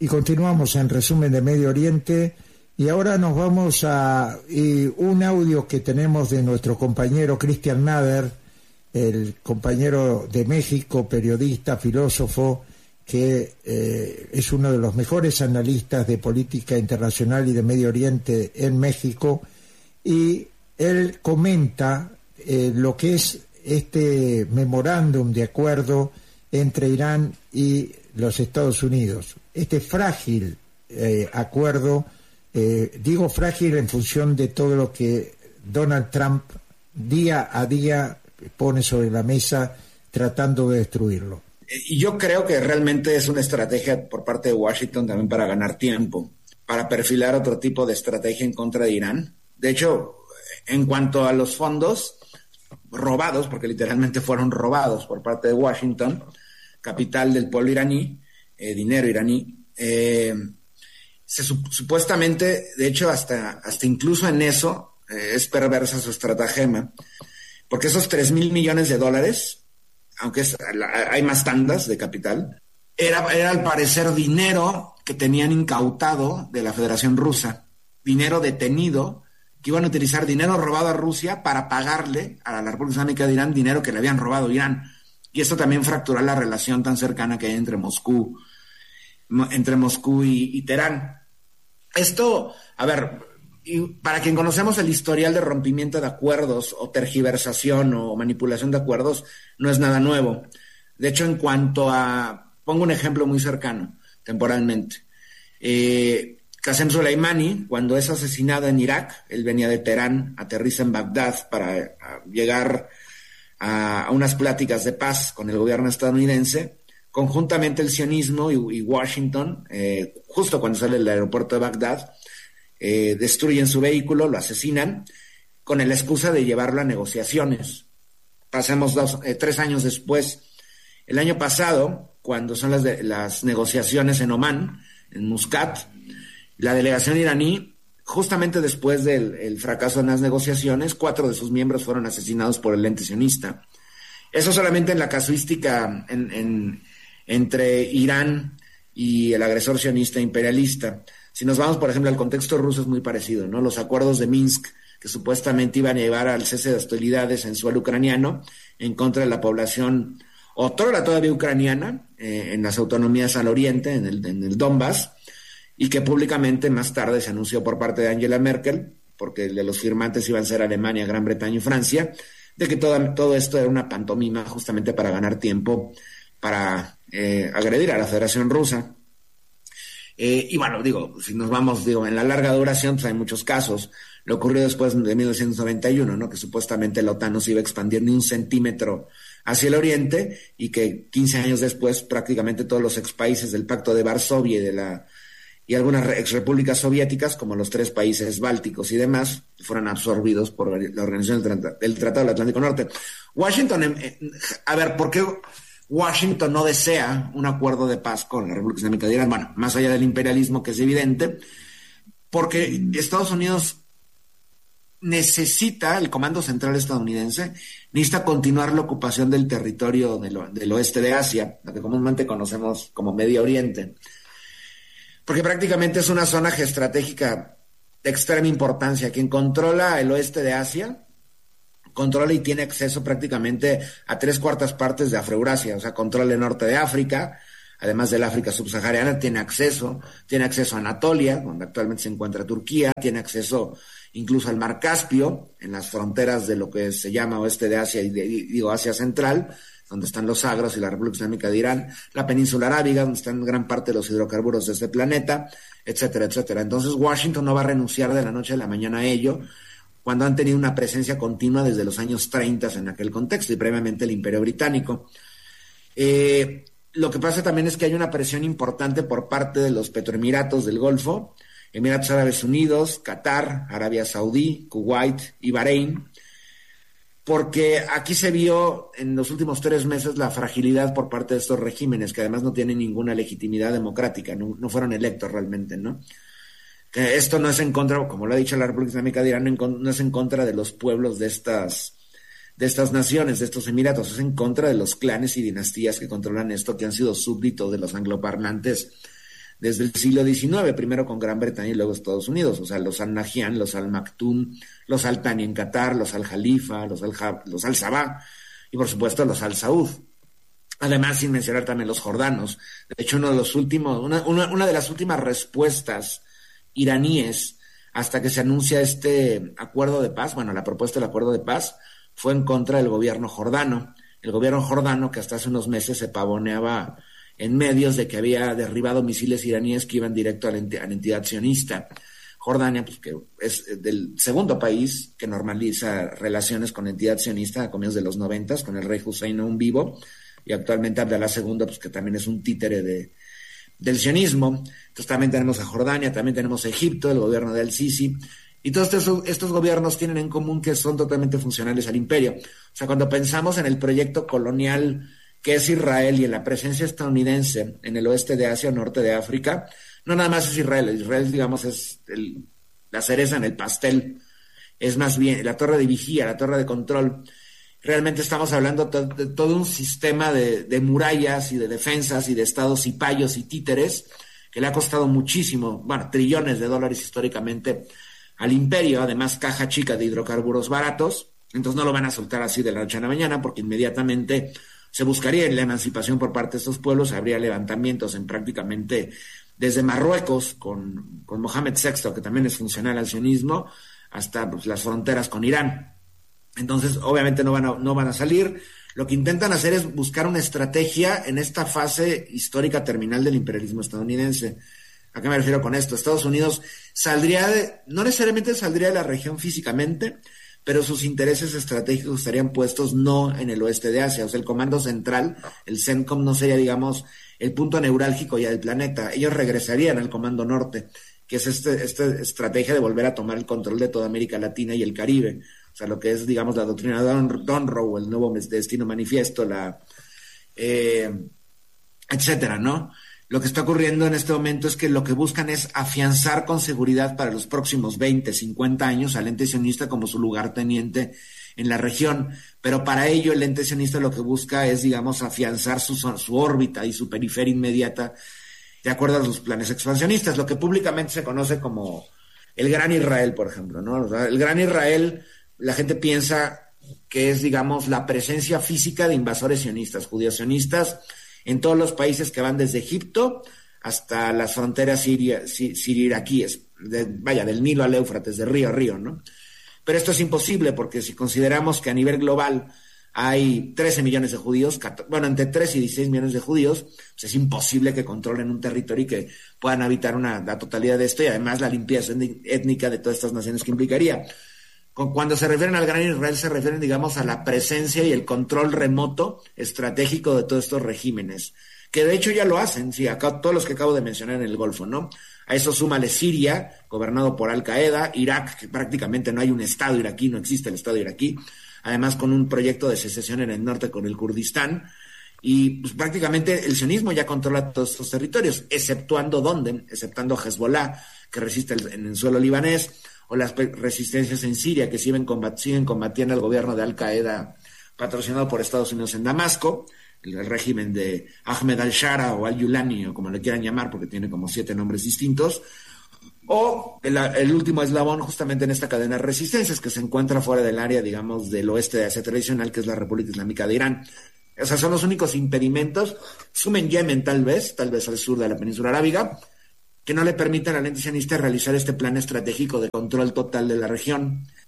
Y continuamos en Resumen de Medio Oriente, y ahora nos vamos a un audio que tenemos de nuestro compañero Cristian Nader, el compañero de México, periodista, filósofo, que es uno de los mejores analistas de política internacional y de Medio Oriente en México, y él comenta lo que es este memorándum de acuerdo entre Irán y los Estados Unidos. Este frágil acuerdo, digo frágil en función de todo lo que Donald Trump día a día pone sobre la mesa tratando de destruirlo. Y yo creo que realmente es una estrategia por parte de Washington también para ganar tiempo, para perfilar otro tipo de estrategia en contra de Irán. De hecho, en cuanto a los fondos robados, porque literalmente fueron robados por parte de Washington, capital del pueblo iraní, dinero iraní, supuestamente, de hecho, hasta incluso en eso es perversa su estratagema, porque esos $3,000 millones, aunque hay más tandas de capital, era al parecer dinero que tenían incautado de la Federación Rusa, dinero detenido, que iban a utilizar dinero robado a Rusia para pagarle a la República Islámica de Irán dinero que le habían robado a Irán. Y esto también fracturó la relación tan cercana que hay entre Moscú y Teherán. Esto, a ver, y para quien conocemos el historial de rompimiento de acuerdos o tergiversación o manipulación de acuerdos, no es nada nuevo. De hecho, en cuanto a, pongo un ejemplo muy cercano, temporalmente. Qasem Soleimani, cuando es asesinado en Irak, él venía de Teherán, aterriza en Bagdad para llegar a unas pláticas de paz con el gobierno estadounidense. Conjuntamente el sionismo y Washington, justo cuando sale del aeropuerto de Bagdad, destruyen su vehículo, lo asesinan, con la excusa de llevarlo a negociaciones. Pasemos 3 años después, el año pasado, cuando son las negociaciones en Omán, en Muscat, la delegación iraní, justamente después del fracaso en las negociaciones, 4 de sus miembros fueron asesinados por el ente sionista. Eso solamente en la casuística entre Irán y el agresor sionista imperialista. Si nos vamos, por ejemplo, al contexto ruso, es muy parecido, ¿no? Los acuerdos de Minsk, que supuestamente iban a llevar al cese de hostilidades en suelo ucraniano en contra de la población otrora todavía ucraniana, en las autonomías al oriente, en el Donbass, y que públicamente más tarde se anunció por parte de Angela Merkel, porque de los firmantes iban a ser Alemania, Gran Bretaña y Francia, de que todo esto era una pantomima justamente para ganar tiempo, para agredir a la Federación Rusa. Y bueno, si nos vamos, en la larga duración, pues hay muchos casos. Lo ocurrió después de 1991, ¿no? Que supuestamente la OTAN no se iba a expandir ni un centímetro hacia el oriente, y que 15 años después prácticamente todos los expaíses del Pacto de Varsovia y algunas exrepúblicas soviéticas, como los 3 países bálticos y demás, fueron absorbidos por la Organización del Tratado del Atlántico Norte. Washington, a ver, ¿por qué Washington no desea un acuerdo de paz con la República Islámica de Irán? Bueno, más allá del imperialismo, que es evidente, porque Estados Unidos necesita, el Comando Central estadounidense, necesita continuar la ocupación del territorio del oeste de Asia, lo que comúnmente conocemos como Medio Oriente, porque prácticamente es una zona geoestratégica de extrema importancia. Quien controla el oeste de Asia controla y tiene acceso prácticamente a 3/4 partes de Afroeurasia, o sea, controla el norte de África, además del África subsahariana, tiene acceso a Anatolia, donde actualmente se encuentra Turquía, tiene acceso incluso al Mar Caspio, en las fronteras de lo que se llama oeste de Asia y Asia Central, donde están los Sagros y la República Islámica de Irán, la península arábiga, donde están gran parte de los hidrocarburos de este planeta, etcétera, etcétera. Entonces Washington no va a renunciar de la noche a la mañana a ello, cuando han tenido una presencia continua desde los años 30 en aquel contexto, y previamente el Imperio Británico. Lo que pasa también es que hay una presión importante por parte de los petroemiratos del Golfo, Emiratos Árabes Unidos, Qatar, Arabia Saudí, Kuwait y Bahrein, porque aquí se vio en los últimos 3 meses la fragilidad por parte de estos regímenes, que además no tienen ninguna legitimidad democrática, no fueron electos realmente, ¿no? Que esto no es en contra, como lo ha dicho la República Islámica de Irán, no es en contra de los pueblos de estas naciones, de estos emiratos, es en contra de los clanes y dinastías que controlan esto, que han sido súbditos de los angloparlantes desde el siglo XIX, primero con Gran Bretaña y luego Estados Unidos, o sea, los Al Nahyan, los Al Maktoum, los Al Thani en Qatar, los Al Jalifa, los Al Sabah y por supuesto los Al Saud. Además, sin mencionar también los jordanos. De hecho, una de las últimas respuestas iraníes hasta que se anuncia este acuerdo de paz, bueno, la propuesta del acuerdo de paz, fue en contra del gobierno jordano. El gobierno jordano, que hasta hace unos meses se pavoneaba en medios de que había derribado misiles iraníes que iban directo a la entidad sionista. Jordania, pues que es del segundo país que normaliza relaciones con la entidad sionista a comienzos de los 90, con el rey Hussein aún vivo, y actualmente Abdalá II, pues que también es un títere del sionismo. Entonces también tenemos a Jordania, también tenemos a Egipto, el gobierno de Al-Sisi, y todos estos gobiernos tienen en común que son totalmente funcionales al imperio. O sea, cuando pensamos en el proyecto colonial que es Israel y en la presencia estadounidense en el oeste de Asia, norte de África, no nada más es Israel, digamos, es la cereza en el pastel, es más bien la torre de vigía, la torre de control. Realmente estamos hablando de todo un sistema de murallas y de defensas y de estados cipayos y títeres que le ha costado muchísimo, bueno, trillones de dólares históricamente al imperio, además caja chica de hidrocarburos baratos. Entonces no lo van a soltar así de la noche a la mañana, porque inmediatamente se buscaría la emancipación por parte de estos pueblos, habría levantamientos en prácticamente desde Marruecos con Mohamed VI, que también es funcional al sionismo, hasta pues, las fronteras con Irán. Entonces, obviamente no van a salir. Lo que intentan hacer es buscar una estrategia en esta fase histórica terminal del imperialismo estadounidense. ¿A qué me refiero con esto? Estados Unidos no necesariamente saldría de la región físicamente, pero sus intereses estratégicos estarían puestos no en el oeste de Asia. O sea, el comando central, el CENTCOM, no sería, digamos, el punto neurálgico ya del planeta. Ellos regresarían al comando norte, que es esta estrategia de volver a tomar el control de toda América Latina y el Caribe. O sea, lo que es, digamos, la doctrina de Monroe, el nuevo destino manifiesto, etcétera, ¿no? Lo que está ocurriendo en este momento es que lo que buscan es afianzar con seguridad para los próximos 20, 50 años al ente sionista como su lugarteniente en la región, pero para ello el ente sionista lo que busca es, digamos, afianzar su órbita y su periferia inmediata de acuerdo a sus planes expansionistas, lo que públicamente se conoce como el Gran Israel, por ejemplo, ¿no? O sea, el Gran Israel, la gente piensa que es, digamos, la presencia física de invasores sionistas, judíos sionistas, en todos los países que van desde Egipto hasta las fronteras sirio-iraquíes, del Nilo al Éufrates, de río a río, ¿no? Pero esto es imposible porque si consideramos que a nivel global hay 13 millones de judíos, entre 3 y 16 millones de judíos, pues es imposible que controlen un territorio y que puedan habitar la totalidad de esto y además la limpieza étnica de todas estas naciones que implicaría. Cuando se refieren al Gran Israel, se refieren, digamos, a la presencia y el control remoto estratégico de todos estos regímenes, que de hecho ya lo hacen, sí, acá, todos los que acabo de mencionar en el Golfo, ¿no? A eso súmale Siria, gobernado por Al-Qaeda, Irak, que prácticamente no hay un Estado iraquí, no existe el Estado iraquí, además con un proyecto de secesión en el norte con el Kurdistán, y pues, prácticamente el sionismo ya controla todos estos territorios, exceptuando Hezbollah, que resiste en el suelo libanés, o las resistencias en Siria, que siguen combatiendo al gobierno de Al-Qaeda, patrocinado por Estados Unidos en Damasco, el régimen de Ahmed al-Shara o al-Yulani, o como le quieran llamar, porque tiene como 7 nombres distintos, o el último eslabón justamente en esta cadena de resistencias, que se encuentra fuera del área, digamos, del oeste de Asia tradicional, que es la República Islámica de Irán. O sea, son los únicos impedimentos, sumen Yemen tal vez al sur de la península arábiga, que no le permiten al ente sionista realizar este plan estratégico de control total de la región.